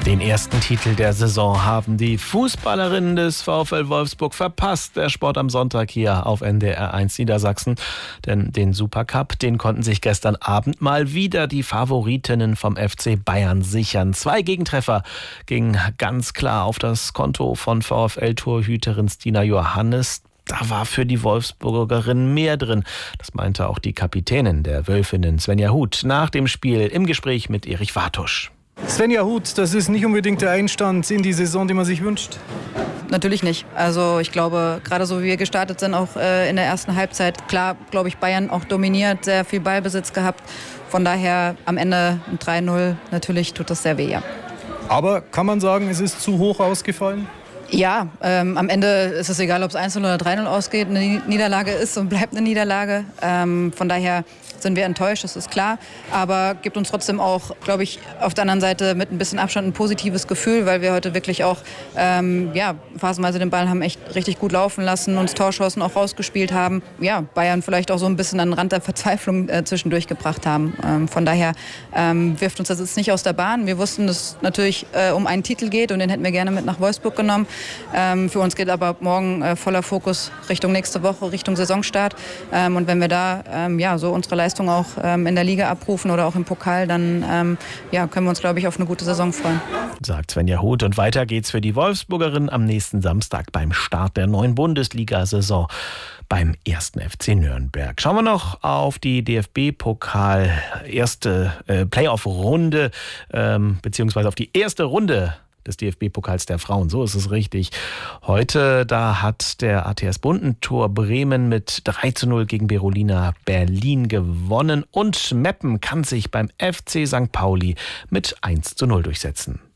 Den ersten Titel der Saison haben die Fußballerinnen des VfL Wolfsburg verpasst. Der Sport am Sonntag hier auf NDR 1 Niedersachsen. Denn den Supercup, den konnten sich gestern Abend mal wieder die Favoritinnen vom FC Bayern sichern. 2 Gegentreffer gingen ganz klar auf das Konto von VfL-Torhüterin Stina Johannes. Da war für die Wolfsburgerin mehr drin. Das meinte auch die Kapitänin der Wölfinnen Svenja Huth nach dem Spiel im Gespräch mit Erich Wartusch. Svenja Huth, das ist nicht unbedingt der Einstand in die Saison, den man sich wünscht. Natürlich nicht. Also ich glaube, gerade so wie wir gestartet sind, auch in der ersten Halbzeit, klar, glaube ich, Bayern auch dominiert, sehr viel Ballbesitz gehabt. Von daher am Ende ein 3-0, natürlich tut das sehr weh, ja. Aber kann man sagen, es ist zu hoch ausgefallen? Ja, am Ende ist es egal, ob es 1-0 oder 3-0 ausgeht. Eine Niederlage ist und bleibt eine Niederlage. Von daher sind wir enttäuscht, das ist klar. Aber gibt uns trotzdem auch, glaube ich, auf der anderen Seite mit ein bisschen Abstand ein positives Gefühl, weil wir heute wirklich auch phasenweise den Ball haben echt richtig gut laufen lassen, uns Torchancen auch rausgespielt haben. Ja, Bayern vielleicht auch so ein bisschen an den Rand der Verzweiflung zwischendurch gebracht haben. Von daher wirft uns das jetzt nicht aus der Bahn. Wir wussten, dass es natürlich um einen Titel geht und den hätten wir gerne mit nach Wolfsburg genommen. Für uns geht aber morgen voller Fokus Richtung nächste Woche, Richtung Saisonstart. Und wenn wir da so unsere Leistung auch in der Liga abrufen oder auch im Pokal, dann können wir uns, glaube ich, auf eine gute Saison freuen. Sagt Svenja Huth. Und weiter geht's für die Wolfsburgerin am nächsten Samstag beim Start der neuen Bundesliga-Saison beim 1. FC Nürnberg. Schauen wir noch auf die DFB-Pokal erste Playoff-Runde beziehungsweise auf die erste Runde des DFB-Pokals der Frauen, so ist es richtig. Heute, da hat der ATS Bundentor Bremen mit 3-0 gegen Berolina Berlin gewonnen und Meppen kann sich beim FC St. Pauli mit 1-0 durchsetzen.